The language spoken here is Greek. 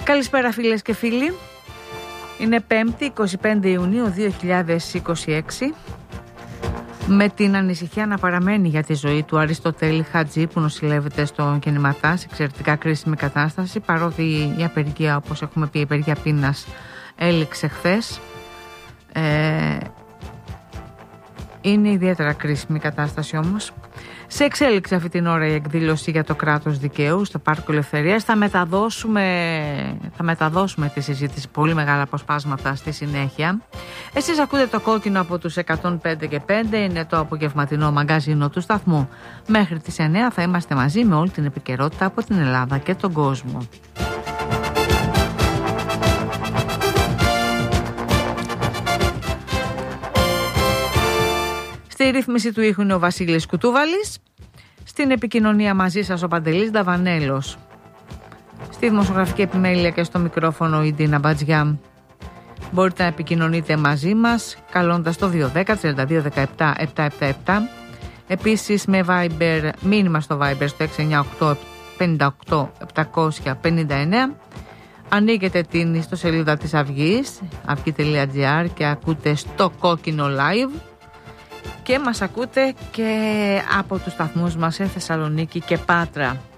Καλησπέρα φίλες και φίλοι. Είναι 5η 25 Ιουνίου 2026. Με την ανησυχία να παραμένει για τη ζωή του Αριστοτέλη Χατζή που νοσηλεύεται στο Κενηματά σε εξαιρετικά κρίσιμη κατάσταση, παρότι η απεργία, όπως έχουμε πει, η απεργία πείνας έληξε χθες. Είναι ιδιαίτερα κρίσιμη η κατάσταση όμως. Σε εξέλιξη αυτή την ώρα η εκδήλωση για το κράτος δικαίου στο Πάρκο Ελευθερίας. Θα μεταδώσουμε τη συζήτηση, πολύ μεγάλα αποσπάσματα στη συνέχεια. Εσείς ακούτε το κόκκινο από τους 105 και 5, είναι το απογευματινό μαγκαζίνο του σταθμού. Μέχρι τις 9 θα είμαστε μαζί με όλη την επικαιρότητα από την Ελλάδα και τον κόσμο. Στη ρύθμιση του ήχου είναι ο Βασίλης Κουτούβαλης. Στην επικοινωνία μαζί σας ο Παντελής Νταβανέλος. Στη δημοσιογραφική επιμέλεια και στο μικρόφωνο η Ντίνα Μπατζιά. Μπορείτε να επικοινωνείτε μαζί μας καλώντας το 210 32 17 777. Επίσης με Viber, μήνυμα στο Viber στο 698 58 759. Ανοίγετε την ιστοσελίδα της Αυγής, αυγή.gr, και ακούτε στο κόκκινο live. Και μας ακούτε και από τους σταθμούς μας σε Θεσσαλονίκη και Πάτρα.